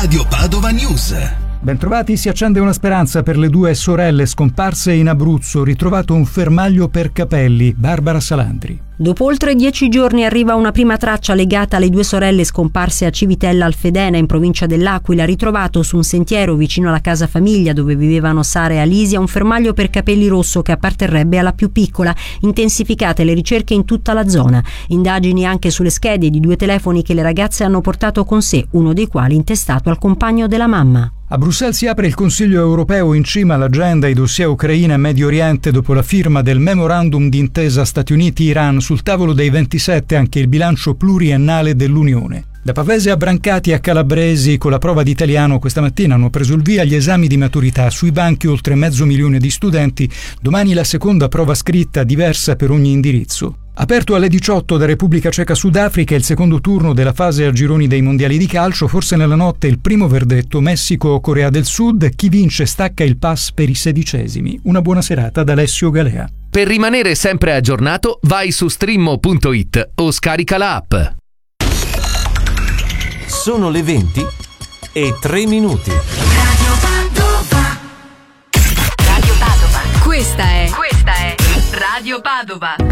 Radio Padova News. Bentrovati, si accende una speranza per le due sorelle scomparse in Abruzzo, ritrovato un fermaglio per capelli. Barbara Salandri. Dopo oltre 10 giorni arriva una prima traccia legata alle due sorelle scomparse a Civitella Alfedena in provincia dell'Aquila, ritrovato su un sentiero vicino alla casa famiglia dove vivevano Sara e Alisia un fermaglio per capelli rosso che apparterrebbe alla più piccola. Intensificate le ricerche in tutta la zona. Indagini anche sulle schede di 2 telefoni che le ragazze hanno portato con sé, uno dei quali intestato al compagno della mamma. A Bruxelles si apre il Consiglio europeo, in cima all'agenda i dossier Ucraina e Medio Oriente dopo la firma del memorandum d'intesa Stati Uniti-Iran, sul tavolo dei 27 anche il bilancio pluriennale dell'Unione. Da Pavese a Brancati a Calabresi, con la prova di italiano questa mattina hanno preso il via gli esami di maturità. Sui banchi oltre 500.000 di studenti, domani la seconda prova scritta diversa per ogni indirizzo. Aperto alle 18 da Repubblica Ceca Sudafrica il secondo turno della fase a gironi dei mondiali di calcio, forse nella notte il primo verdetto Messico-Corea del Sud, chi vince stacca il pass per i 16esimi. Una buona serata da Alessio Galea. Per rimanere sempre aggiornato vai su streammo.it o scarica la app. Sono le 20:03. Radio Padova. Questa è Radio Padova.